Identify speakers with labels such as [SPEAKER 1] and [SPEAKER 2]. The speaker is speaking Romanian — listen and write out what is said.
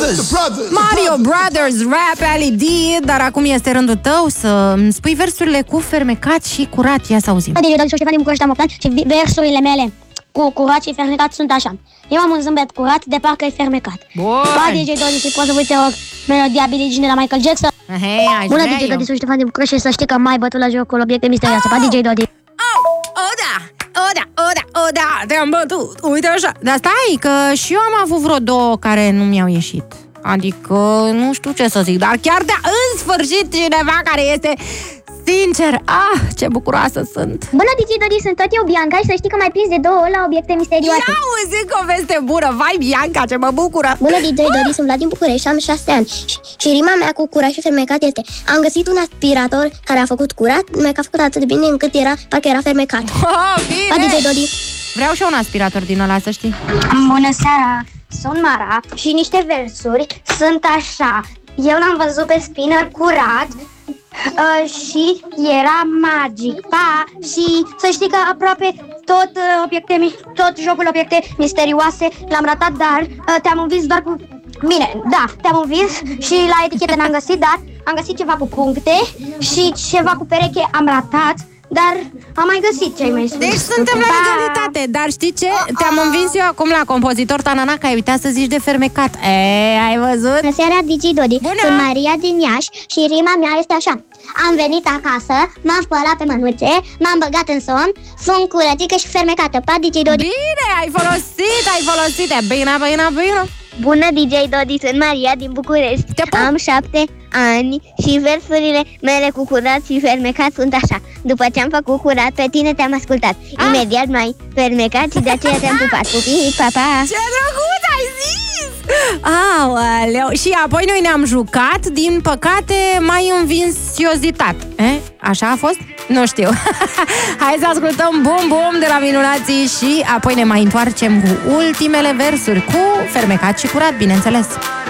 [SPEAKER 1] Mario Brothers, Rap Ali D. Dar acum este rândul tău să spui versurile cu fermecat și curat. Ia să auzim.
[SPEAKER 2] DJ Dodi, Ștefan din București, am optat și versurile mele cu curat și fermecat sunt așa. Eu am un zâmbet curat de parcă e fermecat. Ba, DJ Dodi, și poți să uite o melodia Billie Jean de la Michael Jackson. Bună, DJ Dodi, sunt Ștefan din București și să știi că mai bătut la jocul obiecte misterioase. Pa, DJ Dodi.
[SPEAKER 1] Da, te-am bătut. Uite așa. Dar stai, că și eu am avut vreo două care nu mi-au ieșit. Adică, nu știu ce să zic, dar chiar în sfârșit cineva care este sincer. Ce bucuroasă sunt.
[SPEAKER 2] Bună, DJ Dodi, sunt tot eu, Bianca, și să știi că mai prins de 2 ori la obiecte misterioase.
[SPEAKER 1] Ia auzi o veste bună, vai Bianca, ce mă bucură.
[SPEAKER 2] Bună, DJ Dodi, sunt Vlad din București și am 6 ani. Și rima mea cu curat și fermecat este: am găsit un aspirator care a făcut curat, că a făcut atât de bine încât parcă era fermecat.
[SPEAKER 1] Bine.
[SPEAKER 2] Pa, DJ Dodi.
[SPEAKER 1] Vreau și un aspirator din ăla, să știi.
[SPEAKER 2] Bună seara, sunt Mara și niște versuri sunt așa. Eu l-am văzut pe Spinner curat și era magic, pa! Și să știi că aproape tot jocul obiecte misterioase l-am ratat, dar te-am învins doar cu... Bine, da, te-am învins și la etichetă n-am găsit, dar am găsit ceva cu puncte și ceva cu pereche am ratat. Dar am mai găsit ce ai mai spus.
[SPEAKER 1] Deci suntem la egalitate. Dar știi ce? Te-am învins eu acum la compozitor Tanana, că ai uitat să zici de fermecat. Ai văzut?
[SPEAKER 2] Bună seara, DJ Dodi.
[SPEAKER 1] Bună!
[SPEAKER 2] Sunt Maria din Iași și rima mea este așa: am venit acasă, m-am spălat pe mânuțe, m-am băgat în somn, sunt curățică și fermecată. Pa, DJ Dodi.
[SPEAKER 1] Bine, ai folosit. Bine.
[SPEAKER 2] Bună, DJ Dodi, sunt Maria din București. Am 7 ani și versurile mele cu curat și fermecat sunt așa: după ce am făcut curat, pe tine te-am ascultat, imediat mai fermecat și de aceea te-am pupat. Pupic, pa, pa.
[SPEAKER 1] Ce drăguț ai zis! Aoleu. Și apoi noi ne-am jucat, din păcate mai învinsiozitat. Așa a fost? Nu știu. Hai să ascultăm Bum Bum de la Minunații și apoi ne mai întoarcem cu ultimele versuri cu fermecat și curat, bineînțeles.